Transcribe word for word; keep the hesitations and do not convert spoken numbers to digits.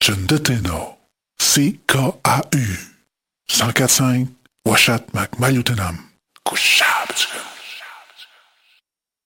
John Deteno, C K A U, cent quatre cinq, Washat Mac Maliotenam, Kushab.